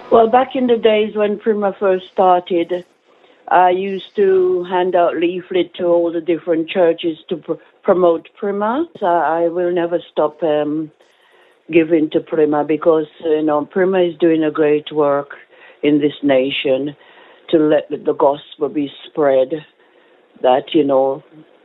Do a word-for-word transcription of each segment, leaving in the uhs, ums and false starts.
Well, back in the days when Prima first started, I used to hand out leaflet to all the different churches to pr- promote Prima. So I will never stop um, giving to Prima because, you know, Prima is doing a great work in this nation to let the gospel be spread, that, you know,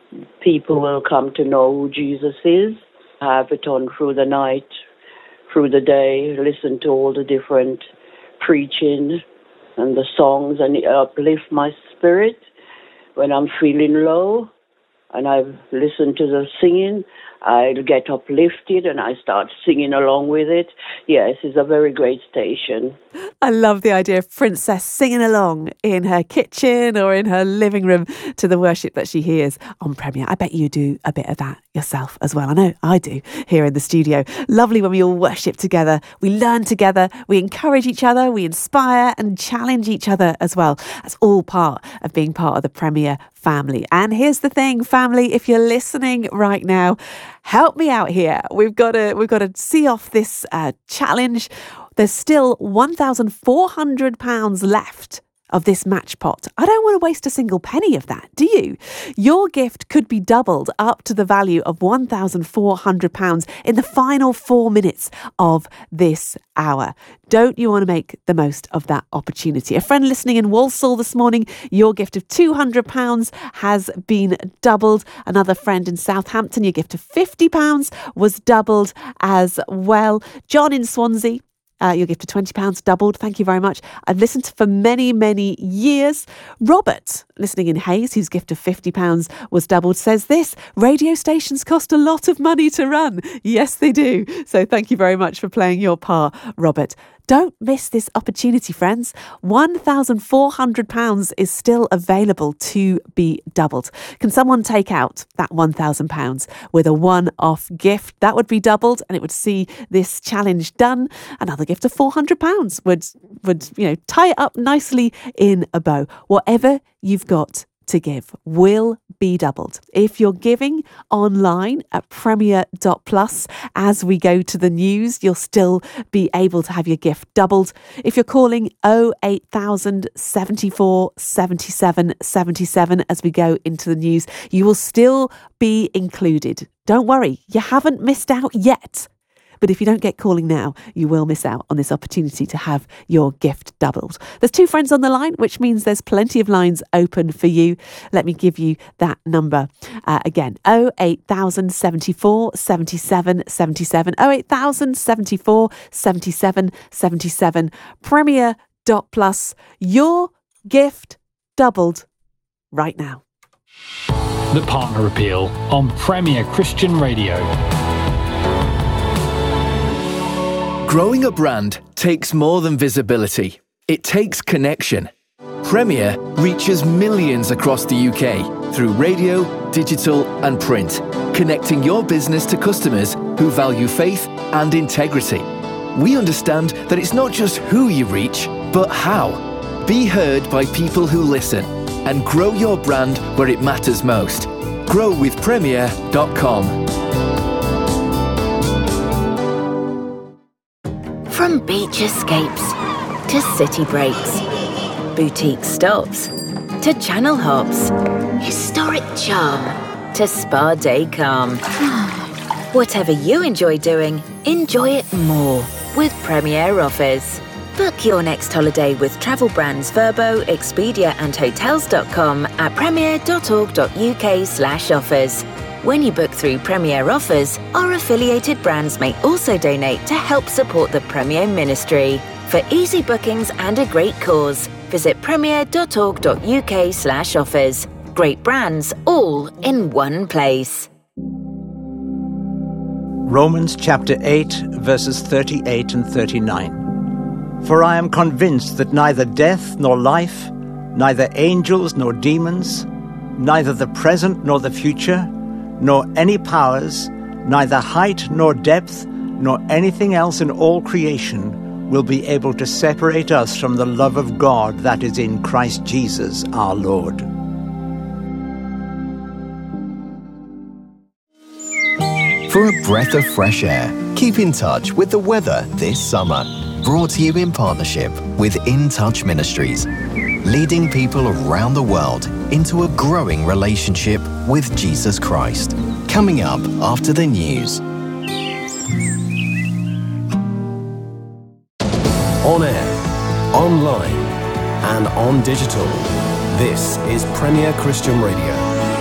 people will come to know who Jesus is. Have it on through the night, through the day, listen to all the different preaching and the songs, and it uplift my spirit when I'm feeling low, and I listen to the singing. I get uplifted and I start singing along with it. Yes, it's a very great station. I love the idea of Princess singing along in her kitchen or in her living room to the worship that she hears on Premier. I bet you do a bit of that yourself as well. I know I do here in the studio. Lovely when we all worship together. We learn together. We encourage each other. We inspire and challenge each other as well. That's all part of being part of the Premier family. And here's the thing, family, if you're listening right now, help me out here. We've got to we've got to see off this uh, challenge. There's still one thousand four hundred pounds left of this match pot. I don't want to waste a single penny of that, do you? Your gift could be doubled up to the value of one thousand four hundred pounds in the final four minutes of this hour. Don't you want to make the most of that opportunity? A friend listening in Walsall this morning, your gift of two hundred pounds has been doubled. Another friend in Southampton, your gift of fifty pounds was doubled as well. John in Swansea, Uh, your gift of twenty pounds doubled. Thank you very much. I've listened for many, many years. Robert, listening in Hayes, whose gift of fifty pounds was doubled, says this: radio stations cost a lot of money to run. Yes, they do. So thank you very much for playing your part, Robert. Don't miss this opportunity, friends. one thousand four hundred pounds is still available to be doubled. Can someone take out that one thousand pounds with a one-off gift? That would be doubled and it would see this challenge done. Another gift of four hundred pounds would, would you know, tie it up nicely in a bow. Whatever you've got to give will be doubled. If you're giving online at premier dot plus as we go to the news, you'll still be able to have your gift doubled. If you're calling oh eight thousand seventy-four seventy-seven seventy-seven as we go into the news, you will still be included. Don't worry, you haven't missed out yet. But if you don't get calling now, you will miss out on this opportunity to have your gift doubled. There's two friends on the line, which means there's plenty of lines open for you. Let me give you that number uh, again. oh eight thousand seventy-four seventy-seven seventy-seven. oh eight thousand seventy-four seventy-seven seventy-seven. premier dot plus. Your gift doubled right now. The Partner Appeal on Premier Christian Radio. Growing a brand takes more than visibility. It takes connection. Premier reaches millions across the U K through radio, digital and print, connecting your business to customers who value faith and integrity. We understand that it's not just who you reach, but how. Be heard by people who listen and grow your brand where it matters most. grow with premier dot com. From beach escapes to city breaks, boutique stops to channel hops, historic charm to spa day calm. Whatever you enjoy doing, enjoy it more with Premier Offers. Book your next holiday with travel brands Vrbo, Expedia and Hotels dot com at premier dot org dot uk slash offers. When you book through Premier Offers, our affiliated brands may also donate to help support the Premier Ministry. For easy bookings and a great cause, visit premier dot org dot uk slash offers. Great brands all in one place. Romans chapter eight, verses thirty-eight and thirty-nine. For I am convinced that neither death nor life, neither angels nor demons, neither the present nor the future, nor any powers, neither height nor depth, nor anything else in all creation will be able to separate us from the love of God that is in Christ Jesus our Lord. For a breath of fresh air, keep in touch with the weather this summer. brought to you in partnership with In Touch Ministries, leading people around the world into a growing relationship with Jesus Christ. Coming up after the news. On air, online, and on digital. This is Premier Christian Radio.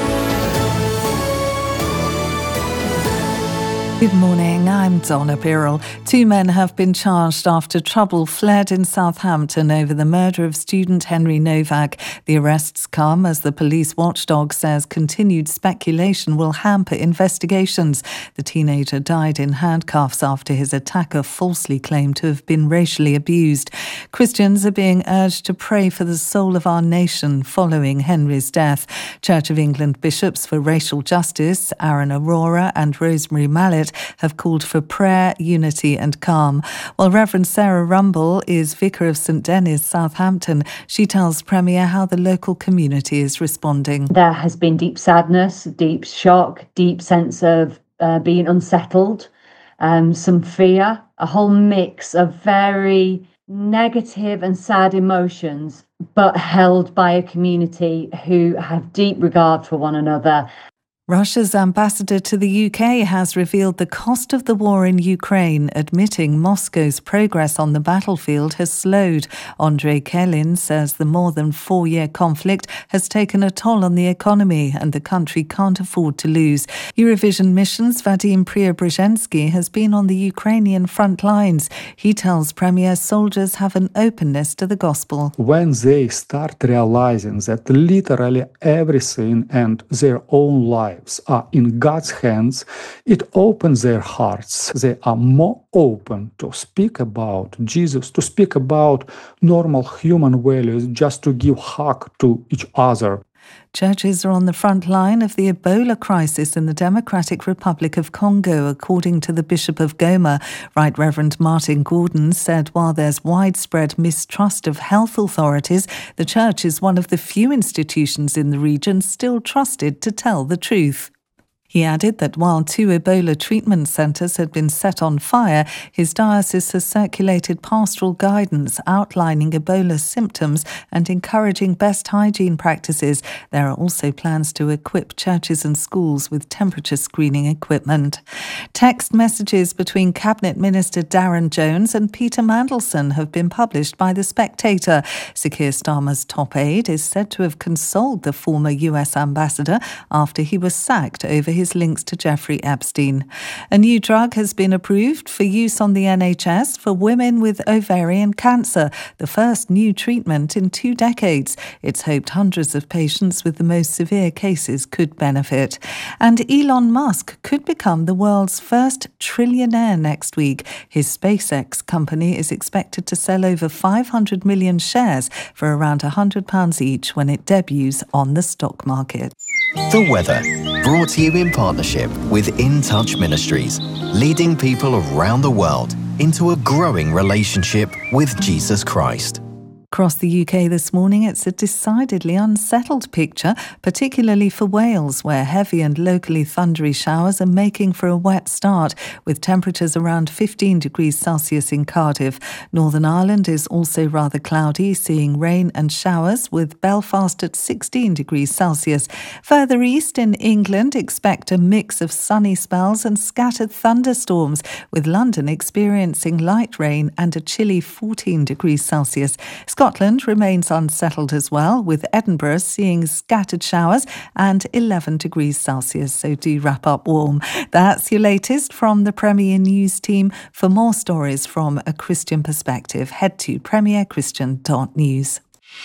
Good morning, I'm Donna Birrell. Two men have been charged after trouble flared in Southampton over the murder of student Henry Novak. The arrests come as the police watchdog says continued speculation will hamper investigations. The teenager died in handcuffs after his attacker falsely claimed to have been racially abused. Christians are being urged to pray for the soul of our nation following Henry's death. Church of England bishops for racial justice, Aaron Aurora and Rosemary Mallett, have called for prayer, unity and calm. While Reverend Sarah Rumble is Vicar of St Denis, Southampton, she tells Premier how the local community is responding. There has been deep sadness, deep shock, deep sense of uh, being unsettled, um, some fear, a whole mix of very negative and sad emotions, but held by a community who have deep regard for one another. Russia's ambassador to the U K has revealed the cost of the war in Ukraine, admitting Moscow's progress on the battlefield has slowed. Andrei Kelin says the more than four-year conflict has taken a toll on the economy and the country can't afford to lose. Eurovision mission's Vadim Preobrazhensky has been on the Ukrainian front lines. He tells Premier soldiers have an openness to the gospel. When they start realizing that literally everything and their own life are in God's hands, it opens their hearts. They are more open to speak about Jesus, to speak about normal human values, just to give hug to each other. Churches are on the front line of the Ebola crisis in the Democratic Republic of Congo, according to the Bishop of Goma. Right Reverend Martin Gordon said while there's widespread mistrust of health authorities, the church is one of the few institutions in the region still trusted to tell the truth. He added that while two Ebola treatment centres had been set on fire, his diocese has circulated pastoral guidance outlining Ebola symptoms and encouraging best hygiene practices. There are also plans to equip churches and schools with temperature screening equipment. Text messages between Cabinet Minister Darren Jones and Peter Mandelson have been published by The Spectator. Sir Keir Starmer's top aide is said to have consoled the former U S ambassador after he was sacked over his links to Jeffrey Epstein. A new drug has been approved for use on the N H S for women with ovarian cancer, the first new treatment in two decades. It's hoped hundreds of patients with the most severe cases could benefit. And Elon Musk could become the world's first trillionaire next week. His SpaceX company is expected to sell over five hundred million shares for around one hundred pounds each when it debuts on the stock market. The weather, brought to you in partnership with In Touch Ministries, leading people around the world into a growing relationship with Jesus Christ. Across the U K this morning, it's a decidedly unsettled picture, particularly for Wales, where heavy and locally thundery showers are making for a wet start, with temperatures around fifteen degrees Celsius in Cardiff. Northern Ireland is also rather cloudy, seeing rain and showers, with Belfast at sixteen degrees Celsius. Further east in England, expect a mix of sunny spells and scattered thunderstorms, with London experiencing light rain and a chilly fourteen degrees Celsius. Scotland remains unsettled as well, with Edinburgh seeing scattered showers and eleven degrees Celsius, so do wrap up warm. That's your latest from the Premier News team. For more stories from a Christian perspective, head to premier christian dot news.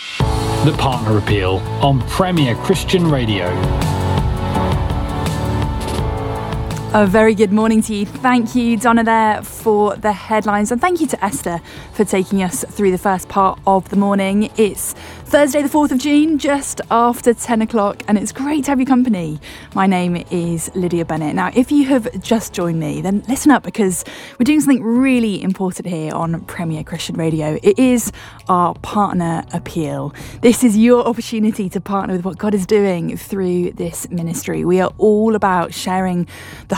The Partner Appeal on Premier Christian Radio. A very good morning to you. Thank you, Donna, there for the headlines, and thank you to Esther for taking us through the first part of the morning. It's Thursday the fourth of June, just after ten o'clock, and it's great to have your company. My name is Lydia Bennett. Now, if you have just joined me, then listen up, because we're doing something really important here on Premier Christian Radio. It is our Partner Appeal. This is your opportunity to partner with what God is doing through this ministry. We are all about sharing the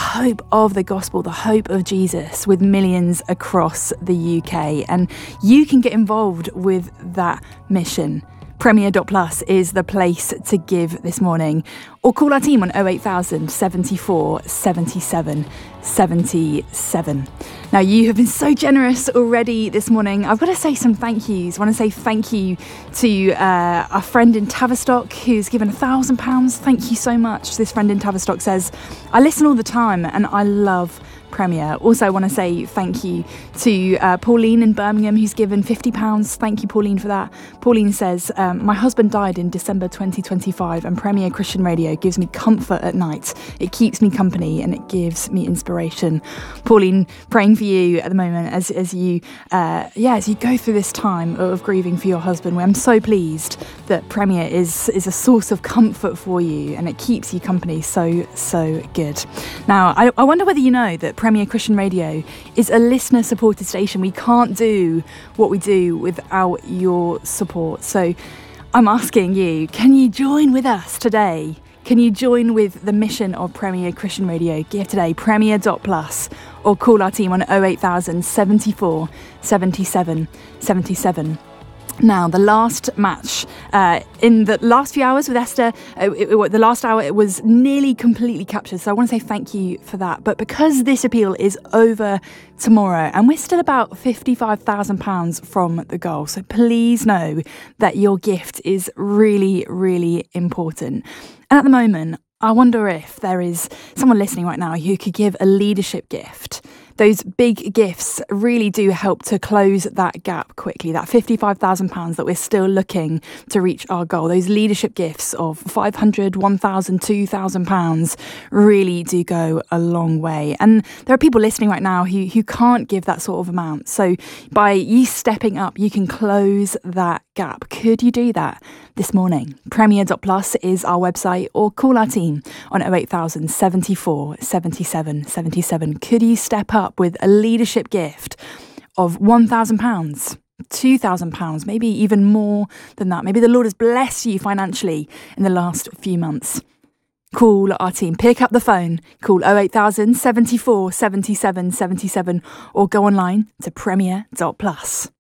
hope of the gospel, the hope of Jesus with millions across the U K. And you can get involved with that mission. Premier dot plus is the place to give this morning, or call our team on oh eight thousand, seventy-four, seventy-seven, seventy-seven. Now, you have been so generous already this morning. I've got to say some thank yous. I want to say thank you to uh, our friend in Tavistock who's given a thousand pounds. Thank you so much. This friend in Tavistock says, I listen all the time and I love Premier. Also, I want to say thank you to uh, Pauline in Birmingham who's given fifty pounds. Thank you, Pauline, for that. Pauline says, um, my husband died in December twenty twenty-five and Premier Christian Radio gives me comfort at night. It keeps me company and it gives me inspiration. Pauline, praying for you at the moment as, as you uh, yeah, as you go through this time of grieving for your husband. I'm so pleased that Premier is, is a source of comfort for you and it keeps you company. So, so good. Now, I, I wonder whether you know that Premier Christian Radio is a listener-supported station. We can't do what we do without your support. So I'm asking you, can you join with us today? Can you join with the mission of Premier Christian Radio? Give today, Premier dot plus, or call our team on oh eight thousand, seventy-four, seventy-seven, seventy-seven. Now, the last match, uh, in the last few hours with Esther, uh, it, it, the last hour, it was nearly completely captured. So I want to say thank you for that. But because this appeal is over tomorrow and we're still about fifty-five thousand pounds from the goal, so please know that your gift is really, really important. And at the moment, I wonder if there is someone listening right now who could give a leadership gift. Those big gifts really do help to close that gap quickly, that fifty-five thousand pounds that we're still looking to reach our goal. Those leadership gifts of five hundred, one thousand, two thousand pounds really do go a long way. And there are people listening right now who, who can't give that sort of amount. So by you stepping up, you can close that gap. Could you do that this morning? Premier dot plus is our website, or call our team on oh eight thousand, seventy-four, seventy-seven, seventy-seven. Could you step up with a leadership gift of one thousand pounds, two thousand pounds, maybe even more than that? Maybe the Lord has blessed you financially in the last few months. Call our team, pick up the phone, call oh eight thousand, seventy-four, seventy-seven, seventy-seven, or go online to Premier dot plus.